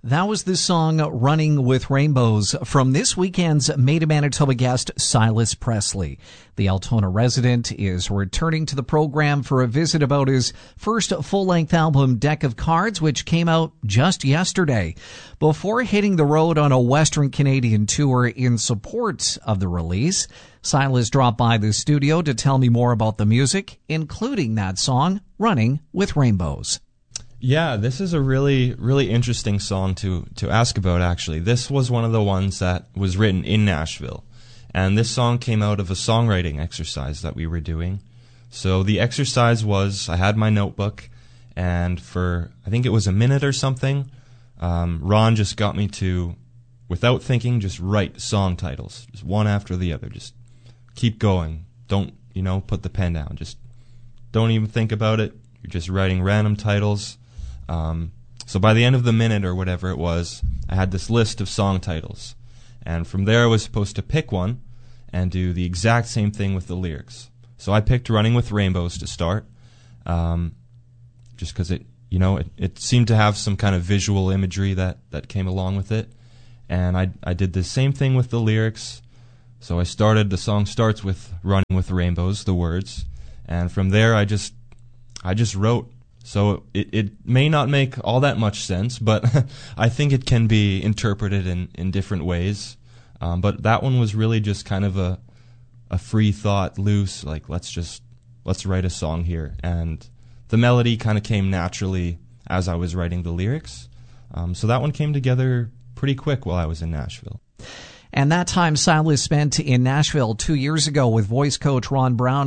That was the song Running with Rainbows from this weekend's Made in Manitoba guest, Silas Presley. The Altona resident is returning to the program for a visit about his first full-length album, Deck of Cards, which came out just yesterday. Before hitting the road on a Western Canadian tour in support of the release, Silas dropped by the studio to tell me more about the music, including that song, Running with Rainbows. Yeah, this is a really, really interesting song to ask about, actually. This was one of the ones that was written in Nashville. And this song came out of a songwriting exercise that we were doing. So the exercise was, I had my notebook, and for, I think it was a minute or something, Ron just got me to, without thinking, just write song titles. Just one after the other. Just keep going. Don't, put the pen down. Just don't even think about it. You're just writing random titles. So by the end of the minute or whatever it was, I had this list of song titles. And from there I was supposed to pick one and do the exact same thing with the lyrics. So I picked Running with Rainbows to start, just because it seemed to have some kind of visual imagery that came along with it. And I did the same thing with the lyrics. So the song starts with Running with Rainbows, the words. And from there I just wrote. So it may not make all that much sense, but I think it can be interpreted in different ways. But that one was really just kind of a free thought, loose, like let's write a song here. And the melody kind of came naturally as I was writing the lyrics. So that one came together pretty quick while I was in Nashville. And that time Silas spent in Nashville 2 years ago with voice coach Ron Brown